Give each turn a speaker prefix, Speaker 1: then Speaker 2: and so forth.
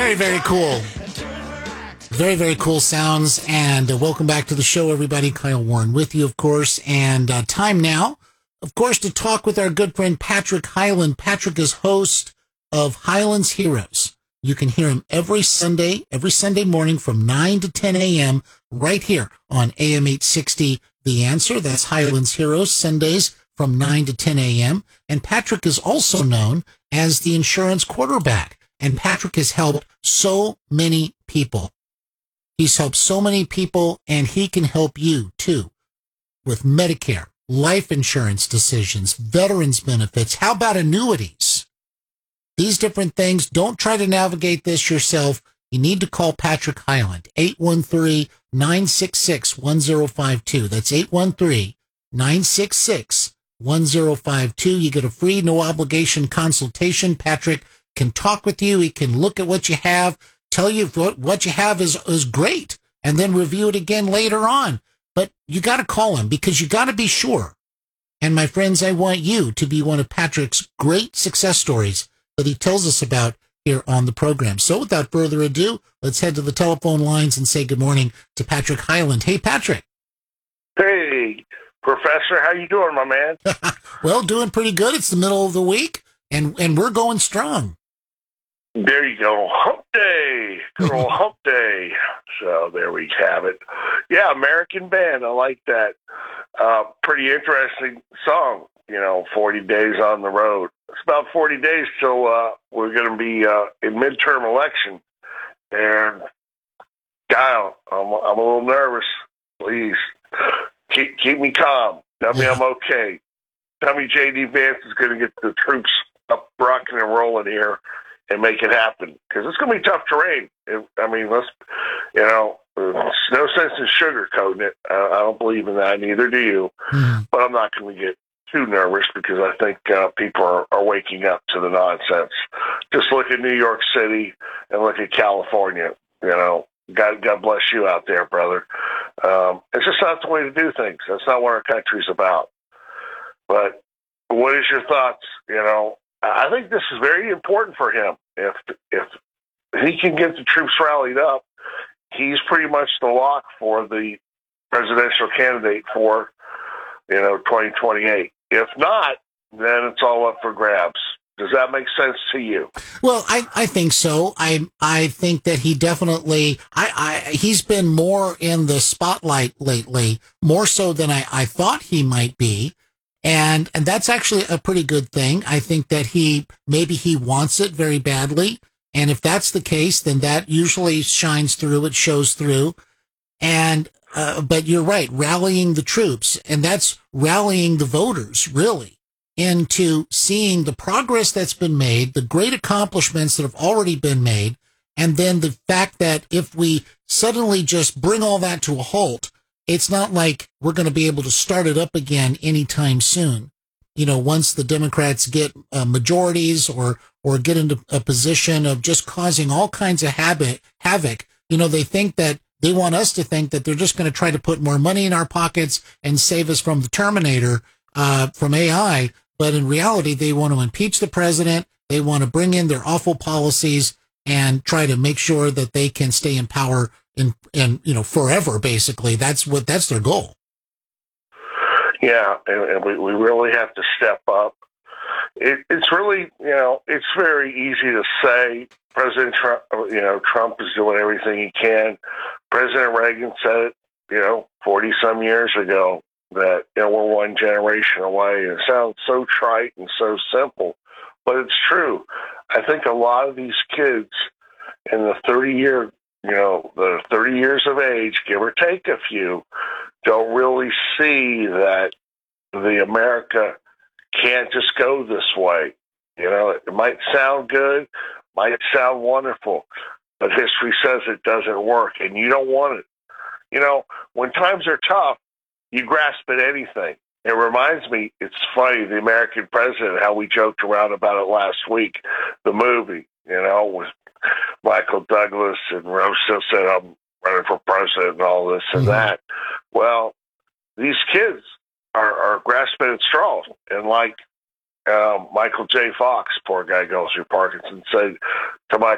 Speaker 1: Very, very cool. Very, very cool sounds. And welcome back to the show, everybody. Kyle Warren with you, of course. And time now, of course, to talk with our good friend Patrick Hyland. Patrick is host of Hyland's Heroes. You can hear him every Sunday morning from 9 to 10 a.m. right here on AM 860 The Answer. That's Hyland's Heroes, Sundays from 9 to 10 a.m. And Patrick is also known as the insurance quarterback. And Patrick has helped so many people. He's helped so many people, and he can help you, too, with Medicare, life insurance decisions, veterans benefits. How about annuities? These different things. Don't try to navigate this yourself. You need to call Patrick Hyland, 813-966-1052. That's 813-966-1052. You get a free, no-obligation consultation. Patrick can talk with you. He can look at what you have, tell you what you have is great, and then review it again later on. But you got to call him because you got to be sure. And my friends, I want you to be one of Patrick's great success stories that he tells us about here on the program. So without further ado, let's head to the telephone lines and say good morning to Patrick Hyland. Hey, Patrick.
Speaker 2: Hey, Professor. How you doing, my man?
Speaker 1: Well, doing pretty good. It's the middle of the week, and we're going strong.
Speaker 2: There you go. Hump day. Good old hump day. So there we have it. Yeah, American Band. I like that. Pretty interesting song. 40 days on the road. It's about 40 days till we're going to be in midterm election. And Kyle, I'm a little nervous. Please keep me calm. Tell me I'm okay. Tell me J.D. Vance is going to get the troops up rocking and rolling here and make it happen, because it's going to be tough terrain. There's no sense in sugarcoating it. I don't believe in that. Neither do you. Mm-hmm. But I'm not going to get too nervous because I think people are waking up to the nonsense. Just look at New York City and look at California. God bless you out there, brother. It's just not the way to do things. That's not what our country's about. But what is your thoughts? I think this is very important for him. If he can get the troops rallied up, he's pretty much the lock for the presidential candidate for 2028. If not, then it's all up for grabs. Does that make sense to you?
Speaker 1: Well, I think so. I think that he definitely he's been more in the spotlight lately, more so than I thought he might be. And that's actually a pretty good thing. I think that maybe he wants it very badly. And if that's the case, then that usually shines through. It shows through. And, but you're right, rallying the troops, and that's rallying the voters really into seeing the progress that's been made, the great accomplishments that have already been made. And then the fact that if we suddenly just bring all that to a halt, it's not like we're going to be able to start it up again anytime soon. Once the Democrats get majorities or get into a position of just causing all kinds of havoc, they think that they want us to think that they're just going to try to put more money in our pockets and save us from the Terminator, from AI. But in reality, they want to impeach the president. They want to bring in their awful policies and try to make sure that they can stay in power and forever, basically. That's their goal.
Speaker 2: Yeah, and we really have to step up. It's really, it's very easy to say President Trump, Trump is doing everything he can. President Reagan said it, 40 some years ago that, we're one generation away. It sounds so trite and so simple, but it's true. I think a lot of these kids in the 30 years of age, give or take a few, don't really see that the America can't just go this way. It might sound good, might sound wonderful, but history says it doesn't work, and you don't want it. When times are tough, you grasp at anything. It reminds me, it's funny, the American President, how we joked around about it last week, the movie, with Michael Douglas and Rose still said, I'm running for president and all this and that. Well, these kids are grasping at straws. And like Michael J. Fox, poor guy goes through Parkinson's, said to Michael